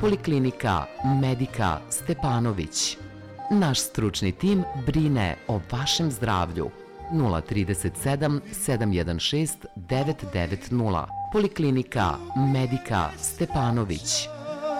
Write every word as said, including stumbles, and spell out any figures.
Poliklinika Medika Stepanović. Naš stručni tim brine o vašem zdravlju. nula trideset sedam sedam jedan šest devet devet nula. Poliklinika Medika Stepanović.